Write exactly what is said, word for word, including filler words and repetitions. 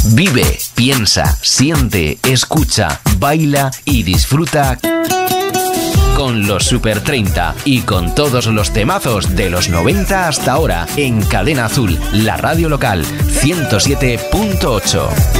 Vive, piensa, siente, escucha, baila y disfruta con los Super treinta y con todos los temazos de los noventa hasta ahora en Cadena Azul, la radio local ciento siete punto ocho.